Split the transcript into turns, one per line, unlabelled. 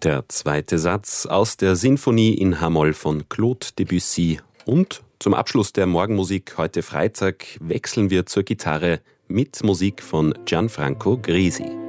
Der zweite Satz aus der Sinfonie in H-Moll von Claude Debussy. Und zum Abschluss der Morgenmusik heute Freitag wechseln wir zur Gitarre mit Musik von Gianfranco Grisi.